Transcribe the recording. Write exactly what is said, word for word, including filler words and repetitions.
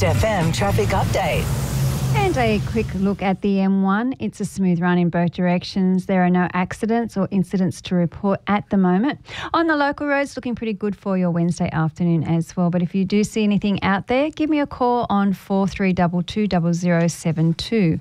H F M traffic update. And a quick look at the M one. It's a smooth run in both directions. There are no accidents or incidents to report at the moment. On the local roads, looking pretty good for your Wednesday afternoon as well. But if you do see anything out there, give me a call on four three two two, zero zero seven two.